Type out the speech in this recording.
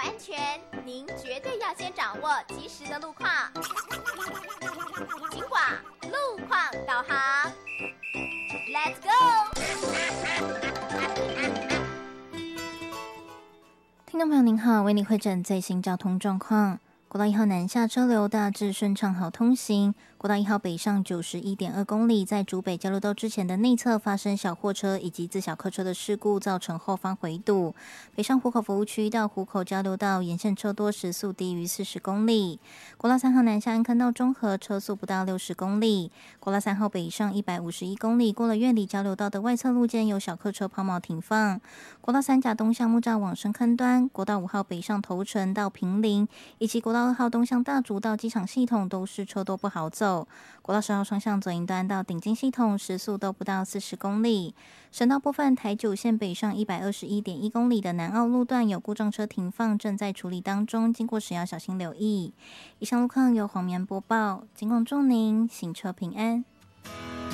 安全，您绝对要先掌握及时的路况。警广路况导航 ，Let's go！ 听众朋友您好，为您汇诊最新交通状况。国道1号南下车流大致顺畅好通行，国道1号北上 91.2 公里，在竹北交流道之前的内侧发生小货车以及自小客车的事故，造成后方回堵。北上湖口服务区到湖口交流道沿线车多，时速低于40公里。国道3号南下安坑到中和，车速不到60公里。国道3号北上151公里，过了苑里交流道的外侧路肩有小客车抛锚停放。国道3甲东向木栅往深坑端，国道5号北上头城到坪林，以及国道2号东向大竹到机场系统都是车多不好走。国道10号双向左营端到顶金系统时速都不到40公里。省道部分，台九线北上121.1公里的南澳路段有故障车停放，正在处理当中，经过时要小心留意。以上路况由黄棉播报，警广祝您行车平安。